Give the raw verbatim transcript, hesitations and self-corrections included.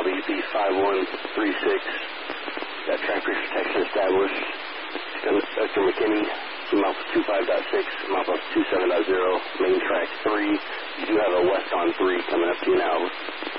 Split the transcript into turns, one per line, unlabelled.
W P five one three six. Got track bridge protection established. Vector McKinney, Mouth two five point six, Mouth two seven point zero, main track three. You do have a west on three coming up to you now.